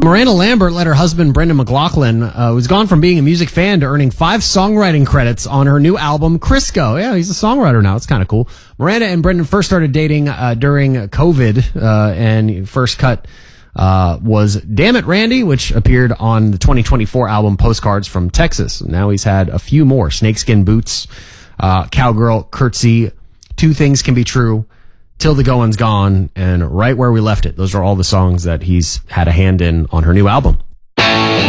Miranda Lambert let her husband, Brendan McLaughlin, who's gone from being a music fan to earning 5 songwriting credits on her new album, Crisco. Yeah, he's a songwriter now. It's kind of cool. Miranda and Brendan first started dating during COVID, and first cut was Damn It, Randy, which appeared on the 2024 album Postcards from Texas. Now he's had a few more. Snakeskin Boots, Cowgirl, Curtsy, Two Things Can Be True, Till the Going's Gone, and Right Where We Left It. Those are all the songs that he's had a hand in on her new album.